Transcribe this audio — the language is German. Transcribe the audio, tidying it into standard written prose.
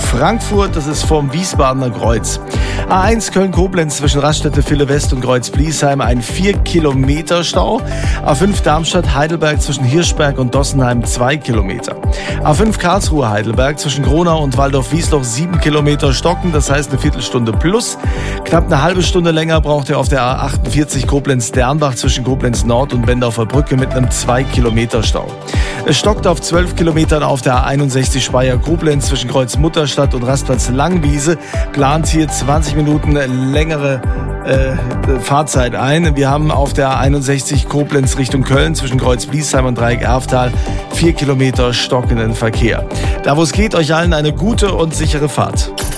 Frankfurt, das ist vorm Wiesbadener Kreuz. A1 Köln-Koblenz zwischen Raststätte Ville West und Kreuz-Bliesheim ein 4 Kilometer Stau. A5 Darmstadt-Heidelberg zwischen Hirschberg und Dossenheim 2 Kilometer. A5 Karlsruhe-Heidelberg zwischen Gronau und Waldorf-Wiesloch 7 Kilometer stocken, das heißt eine Viertelstunde plus. Knapp eine halbe Stunde länger braucht ihr auf der A48 Koblenz-Dernbach zwischen Koblenz Nord und Bendorfer Brücke mit einem 2 Kilometer Stau. Es stockt auf 12 Kilometern auf der A61 Speyer-Koblenz zwischen Kreuz Mutterstadt und Rastplatz Langwiese. Plant hier 20 Minuten längere Fahrzeit ein. Wir haben auf der A61 Koblenz Richtung Köln zwischen Kreuz Bliesheim und Dreieck Erftal 4 Kilometer stockenden Verkehr. Da wo es geht, euch allen eine gute und sichere Fahrt.